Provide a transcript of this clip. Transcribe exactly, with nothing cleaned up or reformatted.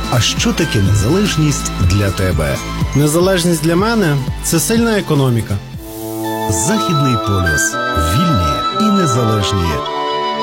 А що таке незалежність для тебе? Незалежність для мене – це сильна економіка. Західний полюс. Вільні і незалежні